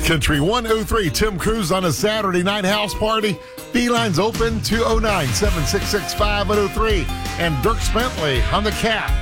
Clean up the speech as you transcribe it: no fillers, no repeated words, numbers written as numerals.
Country 103, Tim Cruz on a Saturday night house party. Felines open 209-766-5003. And Dirk Bentley on the cat.